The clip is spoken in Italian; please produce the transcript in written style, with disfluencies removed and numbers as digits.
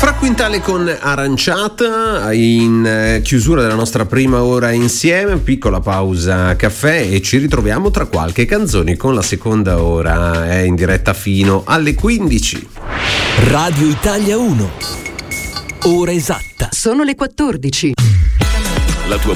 Fra Quintale con Aranciata, in chiusura della nostra prima ora insieme, piccola pausa caffè e ci ritroviamo tra qualche canzone con la seconda ora, in diretta fino alle 15. Radio Italia 1, ora esatta. Sono le 14. La tua